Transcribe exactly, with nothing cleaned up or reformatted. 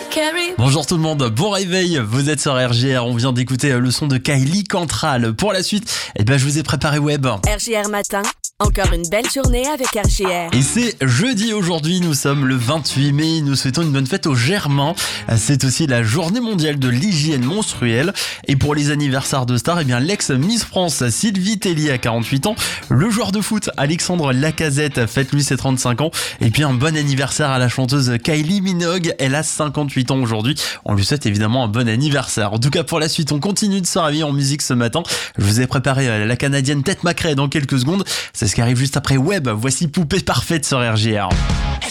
Bonjour tout le monde, bon réveil, vous êtes sur R G R, on vient d'écouter le son de Kylie Cantral. Pour la suite, eh ben, je vous ai préparé web. R G R Matin, encore une belle journée avec R G R. Et c'est jeudi aujourd'hui, nous sommes le vingt-huit mai, nous souhaitons une bonne fête aux Germains. C'est aussi la journée mondiale de l'hygiène menstruelle. Et pour les anniversaires de stars, eh bien, l'ex-Miss France Sylvie Tellier a quarante-huit ans, le joueur de foot Alexandre Lacazette fête lui ses trente-cinq ans, et puis un bon anniversaire à la chanteuse Kylie Minogue, elle a cinquante-huit ans aujourd'hui. On lui souhaite évidemment un bon anniversaire. En tout cas, pour la suite, on continue de se réveiller en musique ce matin. Je vous ai préparé la canadienne Ted McRae dans quelques secondes. C'est ce qui arrive juste après Web. Voici Poupée Parfaite sur R G R.